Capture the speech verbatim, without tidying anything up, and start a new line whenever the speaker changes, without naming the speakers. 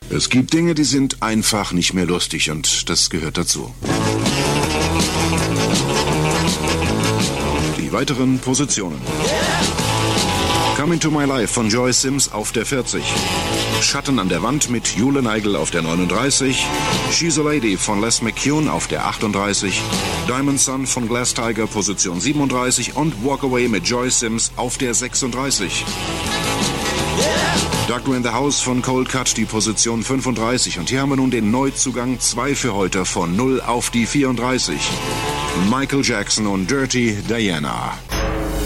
Es gibt Dinge, die sind einfach nicht mehr lustig und das gehört dazu. Die weiteren Positionen. Come Into My Life von Joy Sims auf der vierzig. Schatten an der Wand mit Jule Neigel auf der neununddreißig. She's a Lady von Les McCune auf der achtunddreißig. Diamond Sun von Glass Tiger Position siebenunddreißig und Walk Away mit Joy Sims auf der sechsunddreißig. Doctor in the House von Cold Cut die Position fünfunddreißig und hier haben wir nun den Neuzugang zwei für heute von null auf die vierunddreißig. Michael Jackson und Dirty Diana.